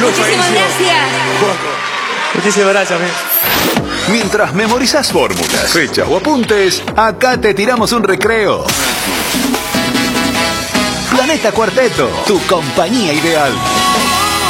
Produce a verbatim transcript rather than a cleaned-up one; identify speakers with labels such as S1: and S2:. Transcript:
S1: Muchísimas gracias.
S2: Muchísimas gracias, amigo.
S3: Mientras memorizás fórmulas, fechas o apuntes, acá te tiramos un recreo. Planeta Cuarteto, tu compañía ideal.